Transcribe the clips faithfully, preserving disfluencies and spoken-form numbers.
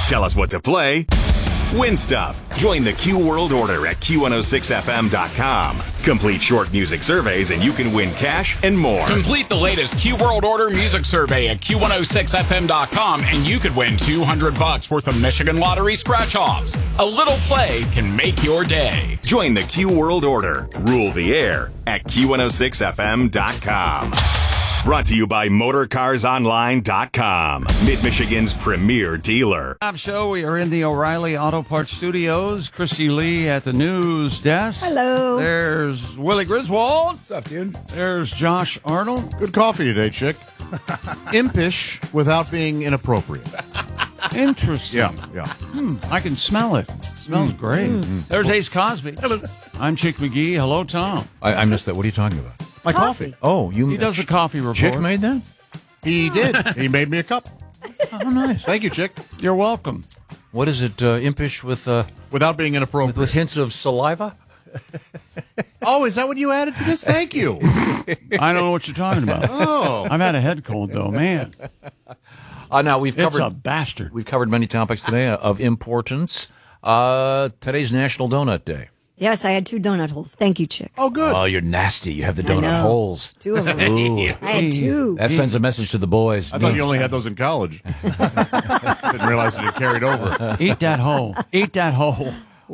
Tell us what to play. Win stuff. Join the Q World Order at Q one oh six F M dot com. Complete short music surveys and you can win cash and more. Complete the latest Q World Order music survey at Q one oh six F M dot com and you could win two hundred bucks worth of Michigan Lottery scratch-offs. A little play can make your day. Join the Q World Order. Rule the air at Q one oh six F M dot com. Brought to you by Motor Cars Online dot com, Mid-Michigan's premier dealer. Show. We are in the O'Reilly Auto Parts Studios. Christy Lee at the news desk. Hello. There's Willie Griswold. What's up, dude? There's Josh Arnold. Good coffee today, chick. Impish without being inappropriate. Interesting. Yeah, yeah. Hmm, I can smell it. Smells Mm. great. Mm. There's Ace Cosby. Hello. I'm Chick McGee. Hello, Tom. I, I missed that. What are you talking about? My coffee. Oh, you. He does a coffee report. Chick made that? He did. He made me a cup. Oh, nice. Thank you, chick. You're welcome. What is it? Uh, impish with uh, Without being inappropriate. with, with hints of saliva? Oh, is that what you added to this? Thank you. I don't know what you're talking about. Oh. I've had a head cold, though. Man, Uh, now we've it's covered a bastard. we've covered many topics today of importance. Uh, today's National Donut Day. Yes, I had two donut holes. Thank you, Chick. Oh, good. Oh, you're nasty. You have the I donut know. holes. Two of them. Ooh. I had two. That sends a message to the boys. I thought you only had those in college. Didn't realize that it carried over. Eat that hole. Eat that hole.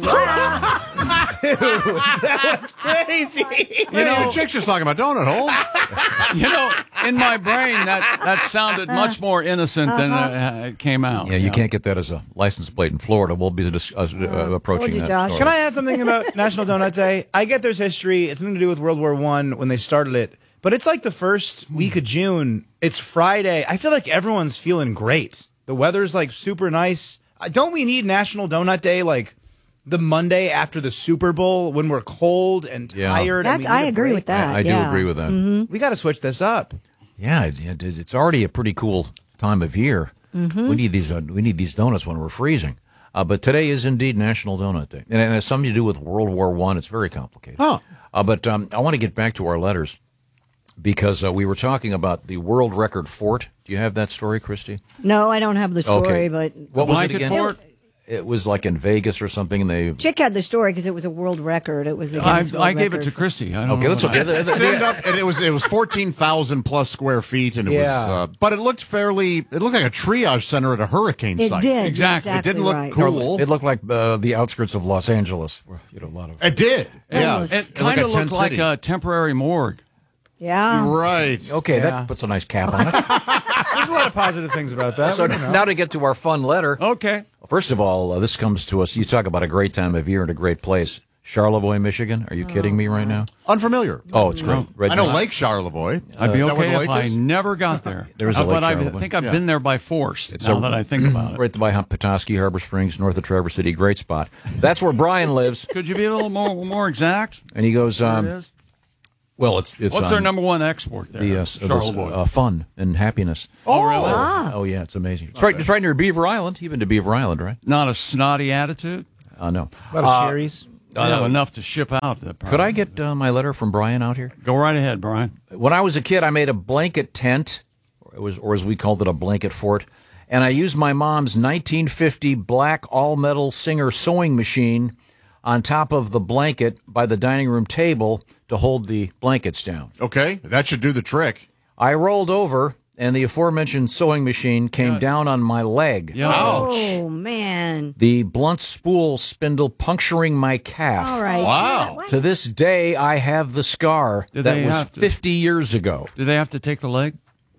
Crazy. You know, the chick's just talking about donut hole. You know, in my brain, that, that sounded much more innocent than uh, it came out. Yeah, you can't get that as a license plate in Florida. We'll be dis- uh, uh, approaching you, that. Josh. shortly. Can I add something about National Donut Day? I get there's history. It's something to do with World War One when they started it. But it's like the first week of June. It's Friday. I feel like everyone's feeling great. The weather's like super nice. Uh, Don't we need National Donut Day like the Monday after the Super Bowl when we're cold and Yeah. tired? and That's, we need I a agree break? with that. I, I do yeah. agree with that. Mm-hmm. We got to switch this up. Yeah, it, it, it's already a pretty cool time of year. Mm-hmm. We need these. Uh, we need these donuts when we're freezing. Uh, but today is indeed National Donut Day, and it has something to do with World War One. It's very complicated. Huh. Uh, but um, I want to get back to our letters because uh, we were talking about the world record fort. Do you have that story, Christy? No, I don't have the story, Okay. but What was it Blanket again? fort? It was like in Vegas or something. And they Chick had the story because it was a world record. It was the I, Guinness World I gave it Record to for- Christy. I don't okay. know That's what okay. I- The- the- It ended up, and it was it was fourteen thousand plus square feet, and it Yeah. was, uh, but it looked fairly. It looked like a triage center at a hurricane It site. did. Exactly. Exactly. It didn't look right. cool. It looked like uh, the outskirts of Los Angeles. Where, you know, a lot of. It did. Yeah, Almost. It It looked like kind a of tent looked like city. a temporary morgue. Yeah. Right. Okay, Yeah. that puts a nice cap on it. There's a lot of positive things about that. So We don't know. now to get to our fun letter. Okay. First of all, uh, this comes to us. You talk about a great time of year and a great place. Charlevoix, Michigan. Are you kidding me right now? Unfamiliar. Oh, it's great. Red I know Mountain. Lake Charlevoix. I'd be Is that where okay the if lake I is? never got there. There's a Uh, Lake but I Charlevoix. think I've Yeah. been there by force. It's now a- that I think about it. Right by Petoskey, Harbor Springs, north of Traverse City. Great spot. That's where Brian lives. Could you be a little more more exact? And he goes, Where um, it is? well, it's it's What's on our number one export there? the uh, s- uh, Charlevoix. uh, fun and happiness. oh, really? Oh yeah, it's amazing. It's right. It's right near Beaver Island. You've been to Beaver Island, right? Not a snotty attitude? Uh, no. A lot of cherries. I know enough to ship out. The Could I get uh, my letter from Brian out here? Go right ahead, Brian. When I was a kid, I made a blanket tent, or, it was, or as we called it, a blanket fort, and I used my mom's nineteen fifty black all-metal Singer sewing machine on top of the blanket by the dining room table to hold the blankets down. Okay, that should do the trick. I rolled over, and the aforementioned sewing machine came down on my leg. Yeah. Oh, man. The blunt spool spindle puncturing my calf. All right. Wow. To this day, I have the scar Did that they was have to- fifty years ago. Do they have to take the leg?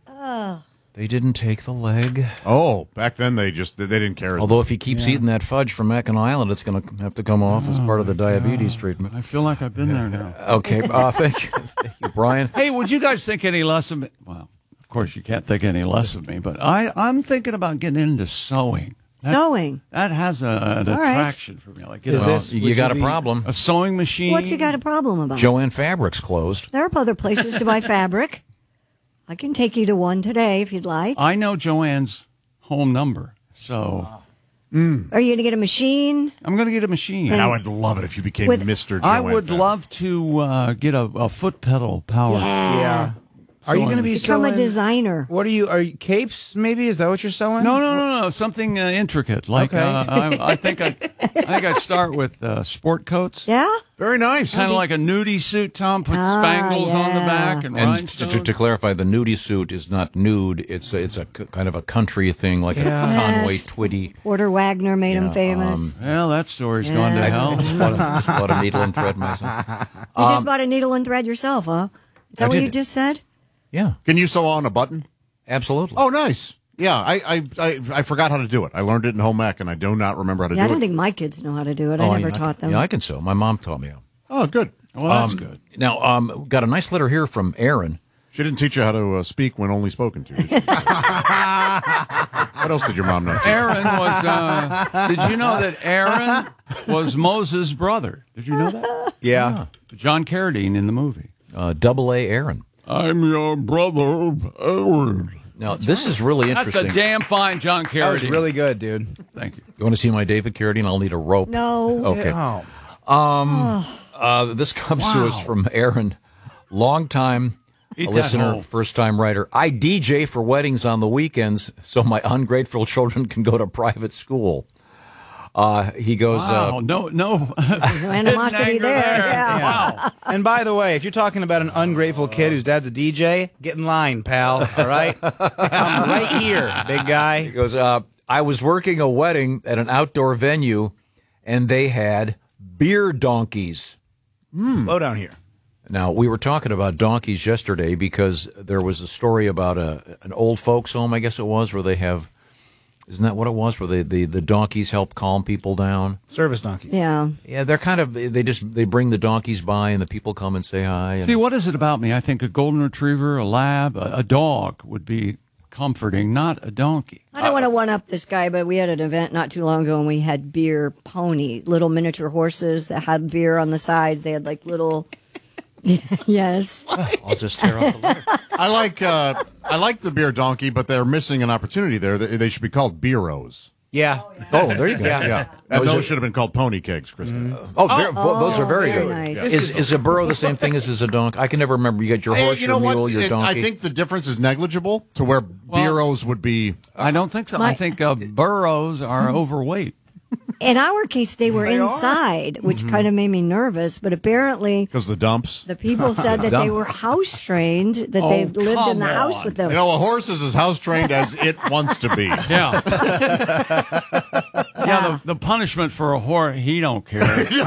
They didn't take the leg. Oh, back then they just they didn't care. as Although if he keeps eating that fudge from Mackinac Island, it's going to have to come off as part of the diabetes treatment. I feel like I've been there now. Okay, uh, thank you, thank you, Brian. Hey, would you guys think any less of me? Well, of course you can't think any less of me, but I, I'm thinking about getting into sewing. That, Sewing. That has a, an All right. attraction for me. Like, Is well, this- You, Would you got you a be- problem. a sewing machine? What's he got a problem about? Joanne Fabric's closed. There are other places to buy fabric. I can take you to one today if you'd like. I know Joanne's home number, so Are you going to get a machine? I'm going to get a machine. And I would love it if you became With- Mister I Joanne would Fabric. love to uh, get a, a foot pedal power. Yeah. Yeah. Are you going to be Become sewing? a designer. What are you? Are you capes? Maybe is that what you're sewing? No, no, no, no. Something uh, intricate. Like Okay. uh, I, I think I, I think I start with uh, sport coats. Yeah? Very nice. Kind of like a nudie suit. Tom puts Ah, spangles on the yeah. back and, And to, rhinestones. to, to clarify, the nudie suit is not nude. It's a, it's a c- kind of a country thing, like Yeah. a Conway Yes. Twitty. Porter Wagner made Yeah, him famous. well, that story's gone to Yeah. I hell. just bought, a, just bought a needle and thread myself. you just bought a needle and thread yourself, huh? Is that I what did. you just said? Yeah, Can you sew on a button? absolutely. Oh, nice. Yeah, I, I, I, I forgot how to do it. I learned it in home ec, and I do not remember how to Yeah, I do don't it. think my kids know how to do it. Oh, I never yeah, taught them. Yeah, I can sew. My mom taught me how. Oh, good. Well, that's Um, good. Now, um, got a nice letter here from Aaron. She didn't teach you how to uh, speak when only spoken to. Did she? What else did your mom not teach you? Aaron was. Uh, did you know that Aaron was Moses' brother? Did you know that? Yeah. John Carradine in the movie. Uh, double A Aaron. I'm your brother, Aaron. Now, this is really That's interesting. a damn fine John Carradine. That was really good, dude. Thank you. You want to see my David Carradine? I'll need a rope. No. Okay. Oh. Uh, this comes to us from Aaron, long time Eat a that listener, hole. first time writer. I D J for weddings on the weekends so my ungrateful children can go to private school. Uh, he goes, Wow, uh, no, no. No animosity Anger there. there. Yeah. Wow. And by the way, if you're talking about an ungrateful kid whose dad's a D J, get in line, pal. All right? I'm right here, big guy. he goes, uh, I was working a wedding at an outdoor venue and they had beer donkeys. Slow down here. Now, we were talking about donkeys yesterday because there was a story about a, an old folks home, I guess it was, where they have, isn't that what it was, where they, the, the donkeys help calm people down? Service donkey. Yeah. Yeah, they're kind of, they just, they bring the donkeys by and the people come and say hi. And, See, what is it about me? I think a golden retriever, a lab, a, a dog would be comforting, not a donkey. I don't want to one up this guy, but we had an event not too long ago and we had beer pony, little miniature horses that had beer on the sides. They had like little. Yes. I'll just tear off the letter. I like uh, I like the beer donkey, but they're missing an opportunity there. They, they should be called beeros. Yeah. Oh, there you go. Yeah. Yeah, and those should have been called pony kegs, Krista. Oh, very, those are very, very good. nice. Is, is a burro the same thing as, as a donk? I can never remember. You got your Hey, horse, you your know mule, what? your It- donkey. I think the difference is negligible to where beeros would be. I don't think so. My- I think uh, burros are overweight. In our case, they were They are? inside, which kind of made me nervous. But apparently, Because the dumps. the people said that they were house trained, that they Oh, lived in come the house on. with them. You know, a horse is as house trained as it wants to be. Yeah. yeah, the, the punishment for a whore, he don't care.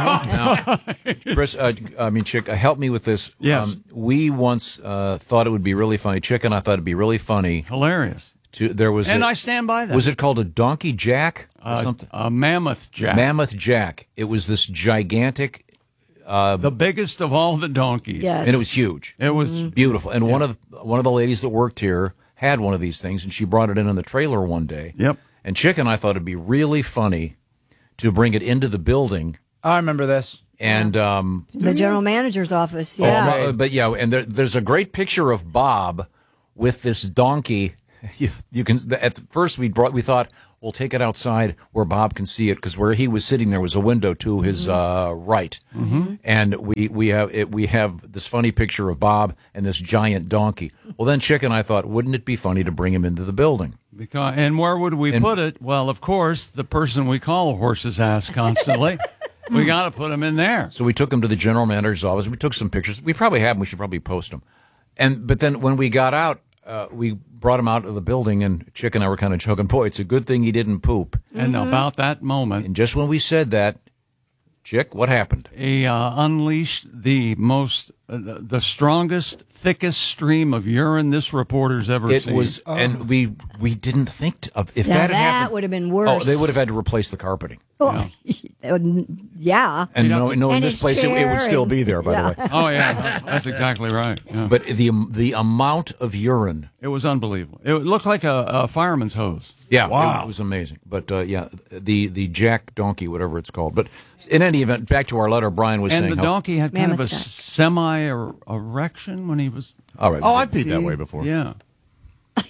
Chris, uh, I mean, Chick, uh, help me with this. Yes. Um, we once uh, thought it would be really funny. Chick and I thought it'd be really funny. Hilarious. To there was And a- I stand by that. Was it called a donkey jack or Uh, something? a mammoth jack. Mammoth jack. It was this gigantic, the biggest of all the donkeys. Yes. and it was huge. It was Beautiful. And one of the, one of the ladies that worked here had one of these things, and she brought it in in the trailer one day. Yep. And Chick and I thought it'd be really funny to bring it into the building. I remember this. And um, The general manager's office. oh, Yeah. uh, but yeah, and there, there's a great picture of Bob with this donkey. You, you can at first we brought we thought we'll take it outside where Bob can see it because where he was sitting there was a window to his uh, right, mm-hmm. and we we have it, we have this funny picture of Bob and this giant donkey. Well, then Chick and I thought, wouldn't it be funny to bring him into the building? because, and where would we And- put it? Well, of course, the person we call a horse's ass constantly. we got to put him in there. So we took him to the general manager's office. We took some pictures. We probably have them. We should probably post them. And but then when we got out, uh, we brought him out of the building, and Chick and I were kind of joking, boy, it's a good thing he didn't poop. And about that moment, And just when we said that, Chick, what happened? he uh, unleashed the most, uh, the, the strongest, thickest stream of urine this reporter's ever It seen. was, and we we didn't think to- of if Yeah, that, had that happened. would have been Oh, worse. they would have had to replace the carpeting. Well, yeah. And no, no, in And this his place, it, it would chair still and- be there, by yeah. the way. Oh yeah, that's exactly right. Yeah. But the the amount of urine, It was unbelievable. It looked like a, a fireman's hose. yeah, Wow. it, was amazing. But uh, yeah, the the jack donkey, whatever it's called. But in any event, back to our letter. Brian was And saying the how- donkey had kind of a Mammoth duck. semi erection when he was. All right. Oh, I peed that way before. Yeah.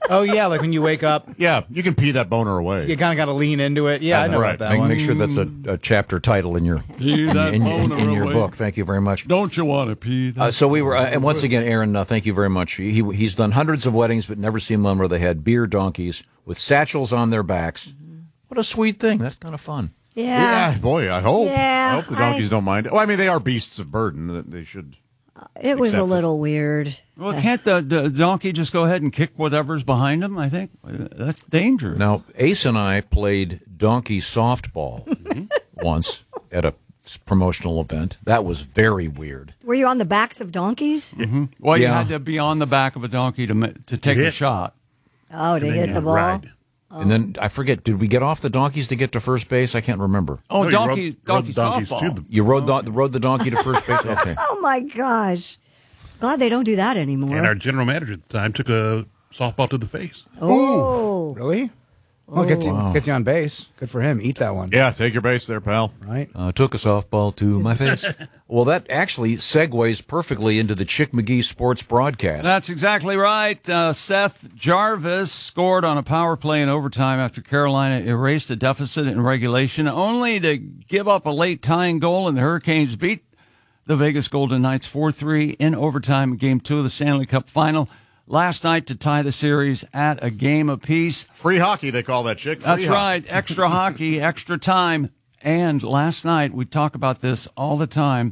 Oh yeah, like when you wake up, Yeah, you can pee that boner away. you kind of got to lean into it. Yeah, I know Right. about that Make, one. make sure that's a, a chapter title in your Pee in, that in, in, boner in your away. book. Thank you very much. Don't you want to pee? That Uh, so we were, uh, and once again, Aaron, uh, thank you very much. He he's done hundreds of weddings, but never seen one where they had beer donkeys with satchels on their backs. What a sweet thing! That's kind of fun. Yeah. Yeah, boy, I hope. Yeah, I hope the donkeys I- don't mind. Well, I mean, they are beasts of burden. That They should. It was a Accept it. little weird. Well, can't the, the donkey just go ahead and kick whatever's behind him? I think that's dangerous. Now, Ace and I played donkey softball once at a s- promotional event. That was very weird. Were you on the backs of donkeys? Well, you Yeah. had to be on the back of a donkey to ma- to take a Hit. shot. Oh, to hit the ball? Ride. And then I forget, did we get off the donkeys to get to first base? I can't remember. Oh, No, you donkey, rode- donkey rode the donkeys softball. to the- You rode the, rode the donkey to first base? Okay. Oh my gosh! Glad they don't do that anymore. And our general manager at the time took a softball to the face. oh, Really? Well, gets you, gets you on base. Good for him. Eat that one. Yeah, take your base there, pal. Right. Uh, took a softball to my face. Well, that actually segues perfectly into the Chick McGee Sports broadcast. That's exactly right. Uh, Seth Jarvis scored on a power play in overtime after Carolina erased a deficit in regulation, only to give up a late tying goal, and the Hurricanes beat the Vegas Golden Knights four three in overtime in Game two of the Stanley Cup Final last night to tie the series at a game apiece. Free hockey, they call that, chick. Free That's hockey. right. Extra hockey, extra time. And last night, we talk about this all the time.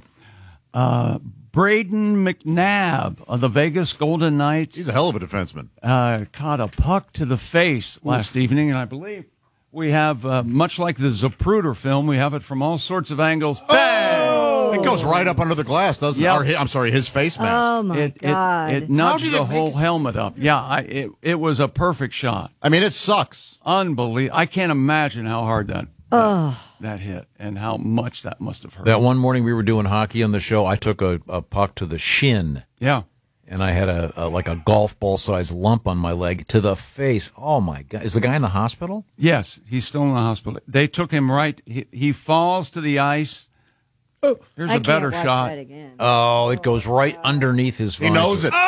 Uh, Braden McNabb of the Vegas Golden Knights He's a hell of a defenseman. uh, caught a puck to the face last evening, and I believe we have, uh, much like the Zapruder film, we have it from all sorts of angles. Bang! It goes right up under the glass, doesn't Yep. it? Or, hi- I'm sorry, his face mask. oh my It, God! it, it nudged How did the it make whole it- helmet up. Yeah, I, it, it was a perfect shot. I mean, it sucks. Unbelievable. I can't imagine how hard that, that, that hit and how much that must have hurt. That one morning we were doing hockey on the show, I took a, a puck to the shin, Yeah. and I had a, a like a golf ball sized lump on my leg to the face. Oh my God! Is the guy in the hospital? Yes, he's still in the hospital. They took him right. He, he falls to the ice. Oh, here's I a better can't watch shot. that again. Oh, it goes right underneath his. He knows it.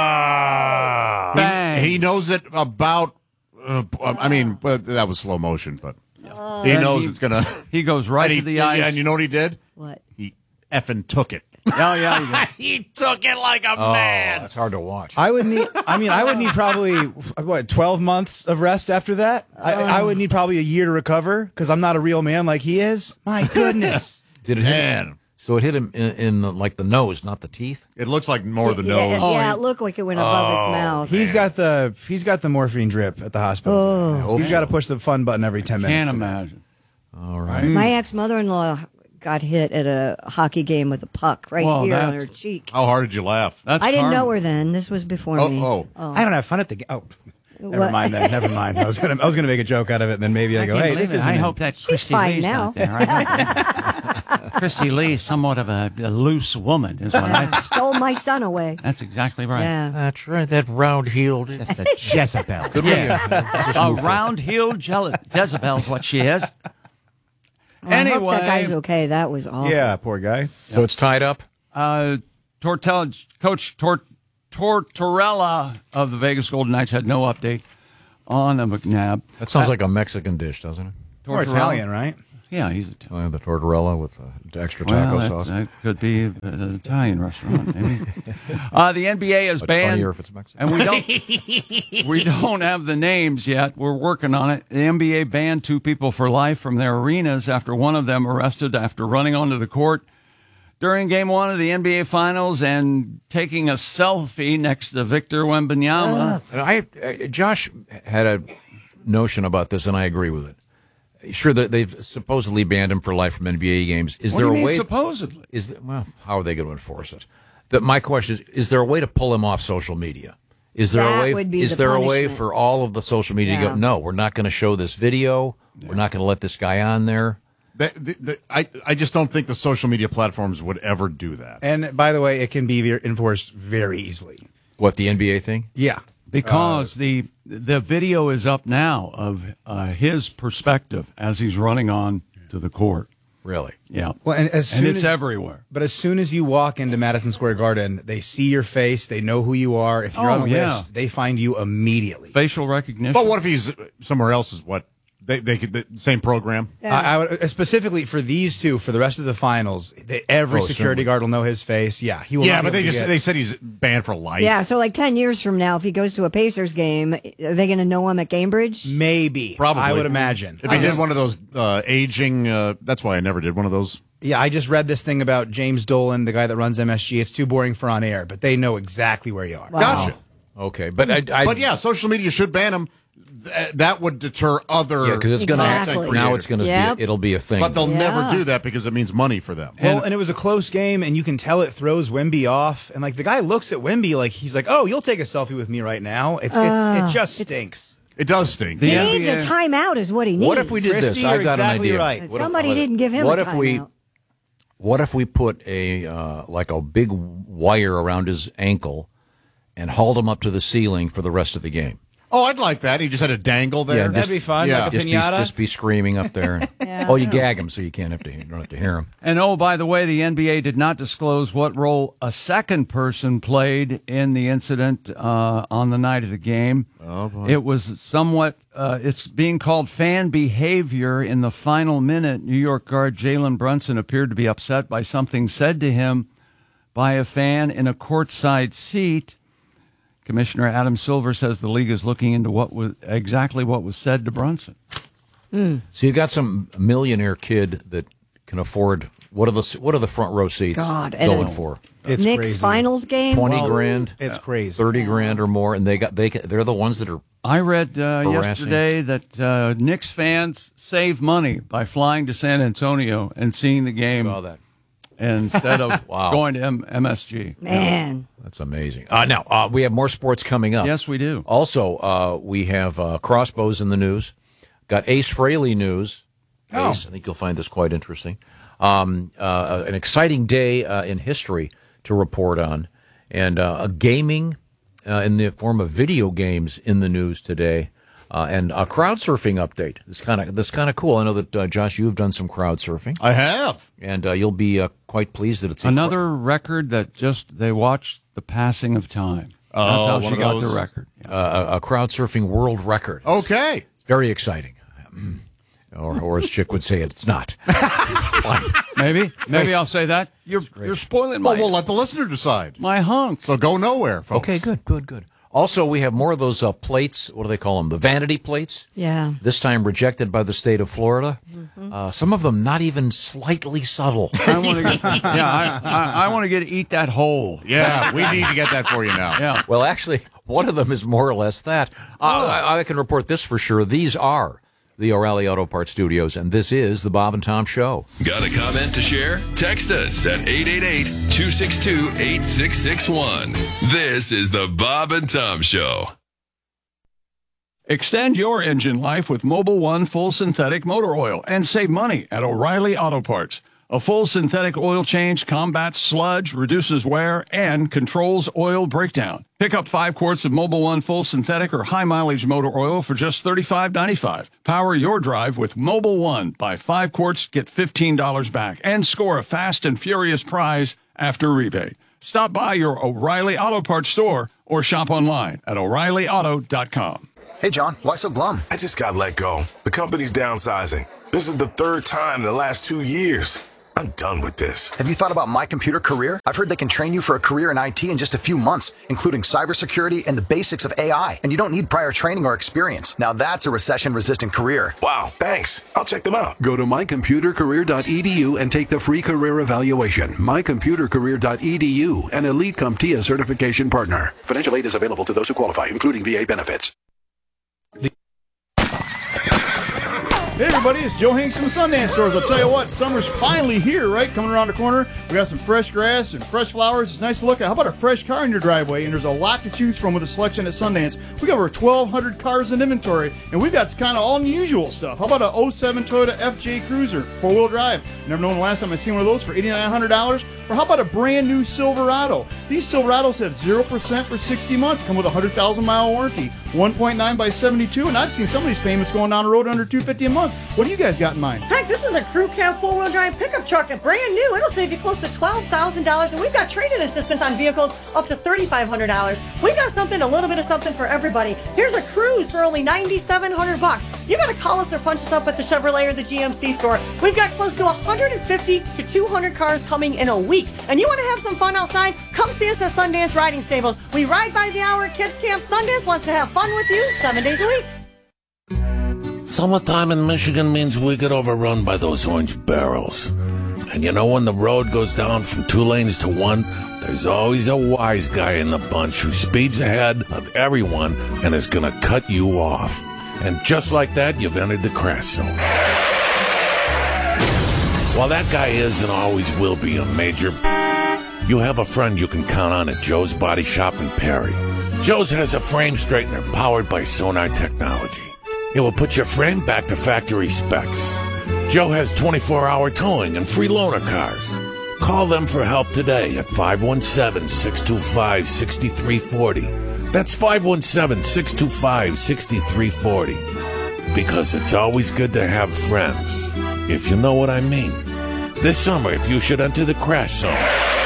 Ah! Bang. He, he knows it about. Uh, I mean, well, that was slow motion, but Oh. he And knows he- it's gonna. He goes right and he, to the ice. And you know what he did? What? He effing took it. Oh, yeah, he did. He took it like a Oh, man. that's hard to watch. I would need. I mean, I would need probably what twelve months of rest after that. I, I would need probably a year to recover because I'm not a real man like he is. My goodness. Did it hit Man. him? So it hit him in, in the, like the nose, not the teeth. It looks like more the Yeah, nose. yeah, it looked like it went above his mouth. He's got the he's got the morphine drip at the hospital. He's got to push the fun button every ten minutes. Can't imagine. All right. My ex mother in law got hit at a hockey game with a puck right Well, here on that's- her cheek. How hard did you laugh? That's I didn't karma. know her then. This was before Oh, me. oh. I don't have fun at the game. Oh, never What? mind that. Never mind. I was gonna I was gonna make a joke out of it, and then maybe I, go, hey, this is. I hope that Christy fine Lee's now. out there. I hope- Christy Lee's somewhat of a, a loose woman, is what I. Stole my son away. That's exactly right. Yeah. That's right. That round-heeled. Just a Jezebel. Yeah. a round-heeled Je- Jezebel's what she is. Well, I hope Anyway, that guy's okay. That was awful. Yeah, poor guy. So it's tied up. uh, Tortella, Coach Tor- Tortorella of the Vegas Golden Knights had no update on the McNabb. That sounds like a Mexican dish, doesn't it? Or Italian, right? Yeah, he's Italian. Uh, the tortorella with uh, extra Well, taco that, sauce. that could be an Italian restaurant, maybe. uh, the N B A is Much banned, funnier if it's Mexican. and we don't we don't have the names yet. We're working on it. The N B A banned two people for life from their arenas after one of them arrested after running onto the court during Game One of the N B A Finals and taking a selfie next to Victor Wembanyama. And I, uh, Josh had a notion about this, and I agree with it. Sure, that they've supposedly banned him for life from N B A games. Is What there do a you mean way? supposedly? Is there, well, how are they going to enforce it? That my question is: Is there a way to pull him off social media? Is there That a way? would be is the there a way punishment. for all of the social media to Yeah. go? No, we're not going to show this video. We're not going to let this guy on there. The, the, the, I, I just don't think the social media platforms would ever do that. And by the way, it can be ve- enforced very easily. What, the N B A thing? Yeah. Because the the video is up now of uh, his perspective as he's running on to the court. Really? Yeah. Well, and as soon and it's as, everywhere. But as soon as you walk into Madison Square Garden, they see your face. They know who you are. If you're Oh, on a yeah. list, they find you immediately. Facial recognition. But what if he's somewhere else? Is what they they could the same program? I, I would specifically for these two for the rest of the finals. They, every Oh, security certainly. guard will know his face. Yeah, he will. Yeah, not be but they able to just get- they said he's banned for life. Yeah, so like ten years from now, if he goes to a Pacers game, are they going to know him at Cambridge? maybe Probably. I would imagine. If he did one of those uh, aging, uh, that's why I never did one of those. Yeah, I just read this thing about James Dolan, the guy that runs M S G. It's too boring for on air, but they know exactly where you are. Wow. Gotcha. Okay, but I, I But yeah, social media should ban him. Th- That would deter other. yeah, because it's going to Exactly. now it's going to Yep. be it'll be a thing. But they'll Yeah. never do that because it means money for them. Well, and it was a close game, and you can tell it throws Wemby off. And like the guy looks at Wemby like he's like, "Oh, you'll take a selfie with me right now." It's it's it just stinks. It does stink. The He N B A needs a timeout, is what he needs. what if we did Christy, this? you're I've got exactly an idea. right. What if- Somebody what if- didn't give him What a if we? timeout. What if we put a uh, like a big wire around his ankle and hauled him up to the ceiling for the rest of the game? Oh, I'd like that. He just had a dangle there. Yeah, That'd be fun. Yeah. Like a Just be, pinata. just be screaming up there. Oh, you gag him so you can't have to you don't have to hear him. And oh, by the way, the N B A did not disclose what role a second person played in the incident uh, on the night of the game. Oh, boy. It was somewhat, uh, it's being called fan behavior. In the final minute, New York guard Jalen Brunson appeared to be upset by something said to him by a fan in a courtside seat. Commissioner Adam Silver says the league is looking into what was exactly what was said to Brunson. So you've got some millionaire kid that can afford what are the what are the front row seats God, and going it- for? It's Knicks crazy. finals game? Twenty Well, grand, It's crazy. thirty grand or more, and they got they they're the ones that are I read uh, Harassing. yesterday that uh, Knicks fans save money by flying to San Antonio and seeing the game saw that. instead of Wow. going to M- MSG. Man. That's amazing. Uh, now, uh, we have more sports coming up. Yes, we do. Also, uh, we have uh, crossbows in the news. Got Ace Frehley news. Oh. Ace, I think you'll find this quite interesting. Um, uh, an exciting day uh, in history to report on. And uh, a gaming uh, in the form of video games in the news today. Uh, and a crowd surfing update. This kind of this kind of cool. I know that uh, Josh, you've done some crowd surfing, I have. and uh, you'll be uh, quite pleased that it's a Another record that just they watched the passing of time. That's Oh, how one she of got those. the record. uh, a, a crowd surfing world record. Okay. Very exciting. Or, or as Chick would say, it's not. Maybe, maybe I'll say that. You're you're spoiling my Well, we'll let the listener decide. my hunk. So go nowhere, folks. Okay, good, good, good. Also, we have more of those uh, plates. What do they call them? The vanity plates. Yeah. This time rejected by the state of Florida. Uh, some of them not even slightly subtle. I want to get, yeah, I, I, I want to get eat that whole. Yeah, we need to get that for you now. Yeah. Well, actually, one of them is more or less that. Uh, I, I can report this for sure. These are the O'Reilly Auto Parts Studios, and this is the Bob and Tom Show. Got a comment to share? Text us at eight eight eight, two six two, eight six six one. This is the Bob and Tom Show. Extend your engine life with Mobile One full synthetic motor oil and save money at O'Reilly Auto Parts. A full synthetic oil change combats sludge, reduces wear, and controls oil breakdown. Pick up five quarts of Mobile One full synthetic or high mileage motor oil for just thirty-five ninety-five. Power your drive with Mobile One. Buy five quarts, get fifteen dollars back, and score a fast and furious prize after rebate. Stop by your O'Reilly Auto Parts store or shop online at O'Reilly Auto dot com. Hey, John, why so glum? I just got let go. The company's downsizing. This is the third time in the last two years. I'm done with this. Have you thought about My Computer Career? I've heard they can train you for a career in I T in just a few months, including cybersecurity and the basics of A I. And you don't need prior training or experience. Now that's a recession-resistant career. Wow, thanks. I'll check them out. Go to my computer career dot e d u and take the free career evaluation. my computer career dot e d u, an Elite CompTIA certification partner. Financial aid is available to those who qualify, including V A benefits. Hey everybody, it's Joe Hanks from the Sundance Stores. I'll tell you what, summer's finally here, right? Coming around the corner. We got some fresh grass and fresh flowers. It's nice to look at. How about a fresh car in your driveway? And there's a lot to choose from with a selection at Sundance. We got over twelve hundred cars in inventory, and we've got kind of all unusual stuff. How about a oh seven Toyota F J Cruiser, four-wheel drive? Never known the last time I've seen one of those for eight thousand nine hundred dollars. Or how about a brand new Silverado? These Silverados have zero percent for sixty months, come with a one hundred thousand mile warranty. one point nine by seventy-two, and I've seen some of these payments going down the road under two hundred fifty dollars a month. What do you guys got in mind? Heck, this is a crew cab four-wheel drive pickup truck, and brand new. It'll save you close to twelve thousand dollars, and we've got trade-in assistance on vehicles up to three thousand five hundred dollars. We've got something, a little bit of something for everybody. Here's a Cruze for only nine thousand seven hundred bucks. You got to call us or punch us up at the Chevrolet or the G M C store. We've got close to one hundred fifty to two hundred cars coming in a week. And you want to have some fun outside? Come see us at Sundance Riding Stables. We ride by the hour at Kids Camp. Sundance wants to have fun with you seven days a week. Summertime in Michigan means we get overrun by those orange barrels. And you know when the road goes down from two lanes to one, there's always a wise guy in the bunch who speeds ahead of everyone and is going to cut you off. And just like that, you've entered the crash zone. While that guy is and always will be a major, you have a friend you can count on at Joe's Body Shop in Perry. Joe's has a frame straightener powered by Sonar technology. It will put your frame back to factory specs. Joe has twenty-four hour towing and free loaner cars. Call them for help today at five one seven, six two five, six three four zero. That's five one seven, six two five, six three four zero. Because it's always good to have friends, if you know what I mean. This summer, if you should enter the crash zone,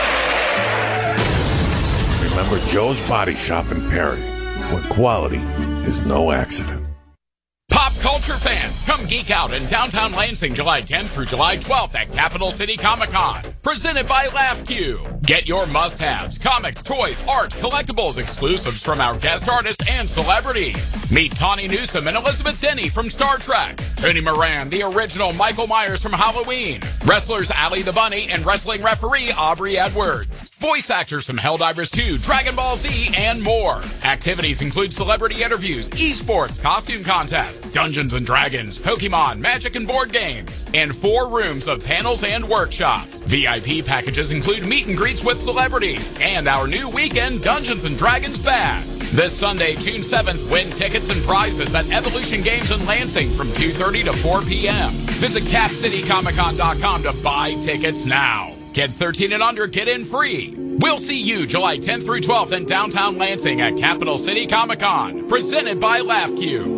remember Joe's Body Shop in Perry, where quality is no accident. Pop culture fans, come geek out in downtown Lansing July tenth through July twelfth at Capital City Comic Con. Presented by LaughQ. Get your must-haves, comics, toys, art, collectibles, exclusives from our guest artists and celebrities. Meet Tawny Newsome and Elizabeth Denny from Star Trek. Ernie Moran, the original Michael Myers from Halloween. Wrestlers Allie the Bunny and wrestling referee Aubrey Edwards. Voice actors from Helldivers two, Dragon Ball Z, and more. Activities include celebrity interviews, esports, costume contests, Dungeons and Dragons, Pokemon, Magic, and board games, and four rooms of panels and workshops. V I P packages include meet and greets with celebrities and our new weekend Dungeons and Dragons Bash. This Sunday, June seventh, win tickets and prizes at Evolution Games in Lansing from two thirty to four p.m. Visit cap city comic con dot com to buy tickets now. Kids thirteen and under get in free. We'll see you July tenth through twelfth in downtown Lansing at Capital City Comic Con, presented by LaughQ.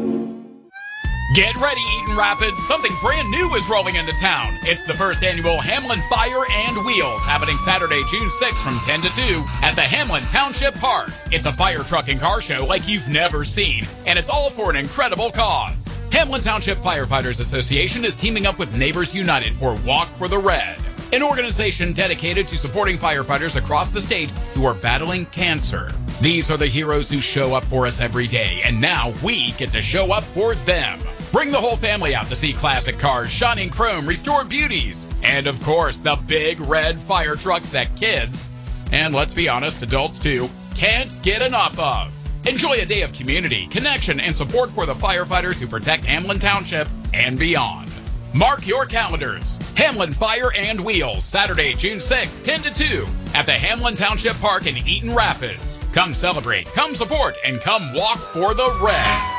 Get ready, Eaton Rapids. Something brand new is rolling into town. It's the first annual Hamlin Fire and Wheels, happening Saturday, June sixth from ten to two at the Hamlin Township Park. It's a fire truck and car show like you've never seen, and it's all for an incredible cause. Hamlin Township Firefighters Association is teaming up with Neighbors United for Walk for the Red, an organization dedicated to supporting firefighters across the state who are battling cancer. These are the heroes who show up for us every day, and now we get to show up for them. Bring the whole family out to see classic cars, shining chrome, restored beauties, and of course, the big red fire trucks that kids, and let's be honest, adults too, can't get enough of. Enjoy a day of community, connection, and support for the firefighters who protect Hamlin Township and beyond. Mark your calendars. Hamlin Fire and Wheels, Saturday, June sixth, ten to two, at the Hamlin Township Park in Eaton Rapids. Come celebrate, come support, and come walk for the red.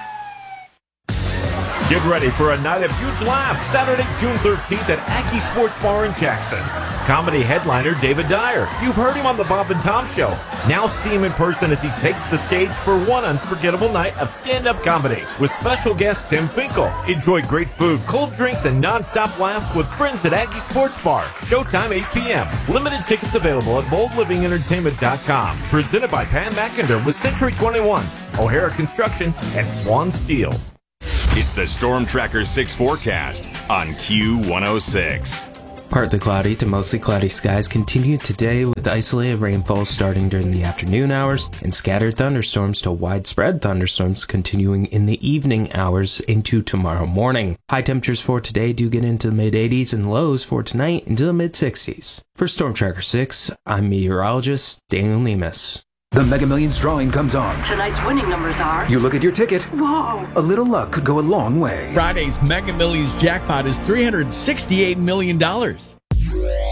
Get ready for a night of huge laughs Saturday, June thirteenth at Aggie Sports Bar in Jackson. Comedy headliner David Dyer. You've heard him on the Bob and Tom Show. Now see him in person as he takes the stage for one unforgettable night of stand-up comedy with special guest Tim Finkel. Enjoy great food, cold drinks, and non-stop laughs with friends at Aggie Sports Bar. Showtime eight p.m. Limited tickets available at bold living entertainment dot com. Presented by Pam McInder with Century twenty-one, O'Hara Construction, and Swan Steel. It's the Storm Tracker six forecast on Q one oh six. Partly cloudy to mostly cloudy skies continue today with isolated rainfall starting during the afternoon hours and scattered thunderstorms to widespread thunderstorms continuing in the evening hours into tomorrow morning. High temperatures for today do get into the mid eighties and lows for tonight into the mid sixties. For Storm Tracker six, I'm meteorologist Daniel Nemus. The Mega Millions drawing comes on. Tonight's winning numbers are... You look at your ticket. Whoa! A little luck could go a long way. Friday's Mega Millions jackpot is three hundred sixty-eight million dollars.